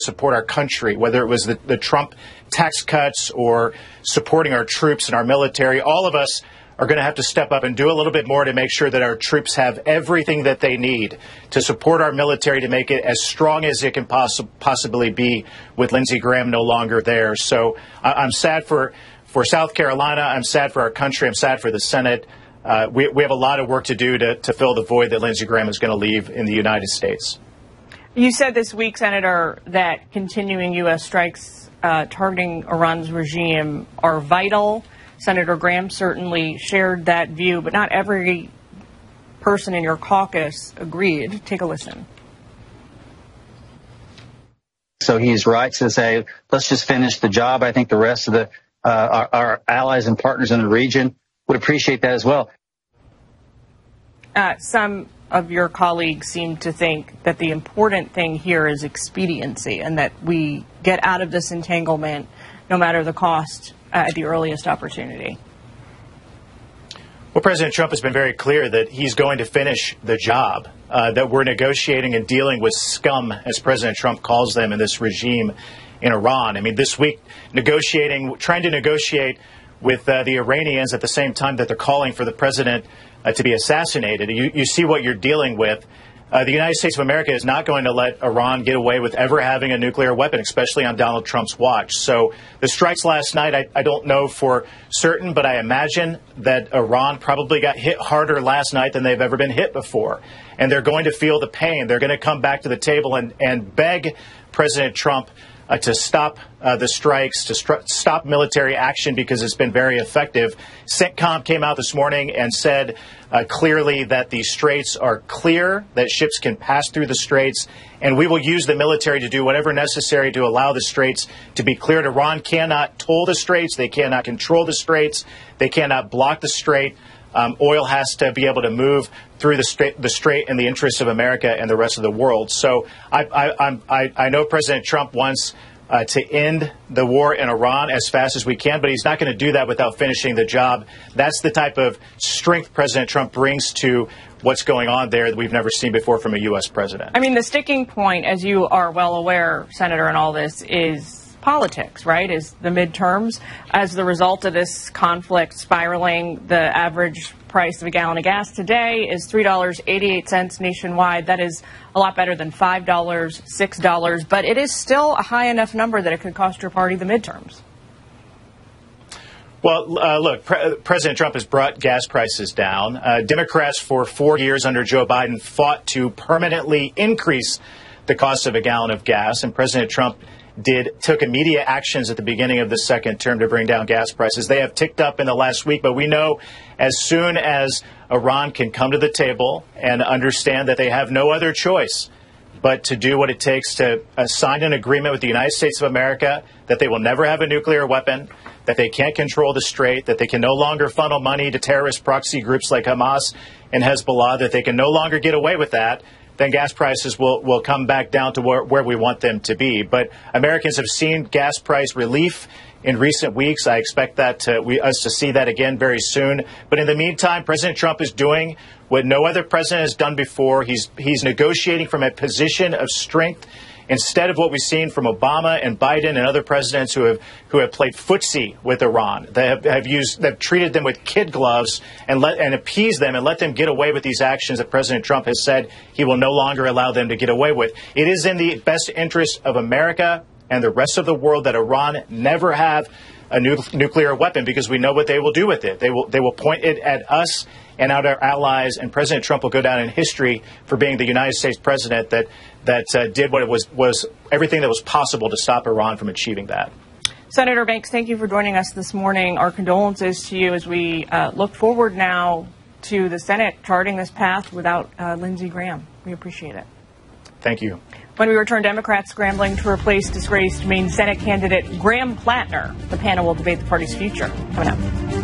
support our country, whether it was the Trump tax cuts or supporting our troops and our military. All of us are going to have to step up and do a little bit more to make sure that our troops have everything that they need to support our military to make it as strong as it can possibly be with Lindsey Graham no longer there. So I'm sad for South Carolina. I'm sad for our country. I'm sad for the Senate. We have a lot of work to do to fill the void that Lindsey Graham is going to leave in the United States. You said this week, Senator, that continuing U.S. strikes targeting Iran's regime are vital. Senator Graham certainly shared that view, but not every person in your caucus agreed. Take a listen. So he's right to say, let's just finish the job. I think the rest of our allies and partners in the region would appreciate that as well. Some of your colleagues seem to think that the important thing here is expediency and that we get out of this entanglement no matter the cost at the earliest opportunity. Well, President Trump has been very clear that he's going to finish the job, that we're negotiating and dealing with scum, as President Trump calls them, in this regime in Iran. I mean, this week, trying to negotiate with the Iranians at the same time that they're calling for the president to be assassinated. You see what you're dealing with. The United States of America is not going to let Iran get away with ever having a nuclear weapon, especially on Donald Trump's watch. So the strikes last night, I don't know for certain, but I imagine that Iran probably got hit harder last night than they've ever been hit before. And they're going to feel the pain. They're going to come back to the table and beg President Trump to stop the strikes, to stop military action because it's been very effective. CENTCOM came out this morning and said clearly that the straits are clear, that ships can pass through the straits, and we will use the military to do whatever necessary to allow the straits to be cleared. Iran cannot toll the straits. They cannot control the straits. They cannot block the strait. Oil has to be able to move through the strait in the interests of America and the rest of the world. So I know President Trump wants to end the war in Iran as fast as we can, but he's not going to do that without finishing the job. That's the type of strength President Trump brings to what's going on there that we've never seen before from a U.S. president. I mean, the sticking point, as you are well aware, Senator, in all this is politics, right, is the midterms. As the result of this conflict spiraling, the average price of a gallon of gas today is $3.88 nationwide. That is a lot better than $5, $6, but it is still a high enough number that it could cost your party the midterms. Well, look, President Trump has brought gas prices down. Democrats for 4 years under Joe Biden fought to permanently increase the cost of a gallon of gas, and President Trump took immediate actions at the beginning of the second term to bring down gas prices. They have ticked up in the last week, but we know as soon as Iran can come to the table and understand that they have no other choice but to do what it takes to sign an agreement with the United States of America that they will never have a nuclear weapon, that they can't control the strait, that they can no longer funnel money to terrorist proxy groups like Hamas and Hezbollah, that they can no longer get away with that, then gas prices will come back down to where we want them to be. But Americans have seen gas price relief in recent weeks. I expect that us to see that again very soon. But in the meantime, President Trump is doing what no other president has done before. He's negotiating from a position of strength instead of what we've seen from Obama and Biden and other presidents who have played footsie with Iran. They have treated them with kid gloves and appeased them and let them get away with these actions that President Trump has said he will no longer allow them to get away with. It is in the best interest of America and the rest of the world that Iran never have a nuclear weapon, because we know what they will do with it. They will point it at us and at our allies, and President Trump will go down in history for being the United States president that did what it was everything that was possible to stop Iran from achieving that. Senator Banks, thank you for joining us this morning. Our condolences to you as we look forward now to the Senate charting this path without Lindsey Graham. We appreciate it. Thank you. When we return, Democrats scrambling to replace disgraced Maine Senate candidate Graham Plattner. The panel will debate the party's future. Coming up.